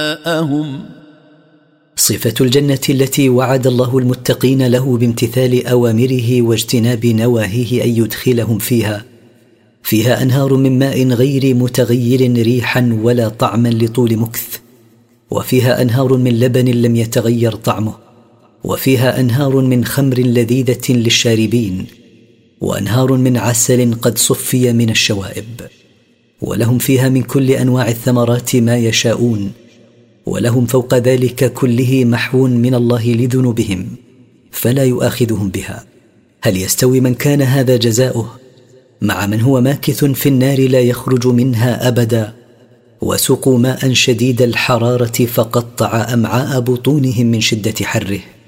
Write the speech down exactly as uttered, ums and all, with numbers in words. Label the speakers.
Speaker 1: صفة الجنة التي وعد الله المتقين له بامتثال أوامره واجتناب نواهيه أن يدخلهم فيها فيها أنهار من ماء غير متغير ريحا ولا طعما لطول مكث، وفيها أنهار من لبن لم يتغير طعمه، وفيها أنهار من خمر لذيذة للشاربين، وأنهار من عسل قد صفي من الشوائب، ولهم فيها من كل أنواع الثمرات ما يشاءون، ولهم فوق ذلك كله محو من الله لذنوبهم فلا يؤاخذهم بها. هل يستوي من كان هذا جزاؤه مع من هو ماكث في النار لا يخرج منها أبدا، وسقوا ماء شديد الحرارة فقطع أمعاء بطونهم من شدة حره؟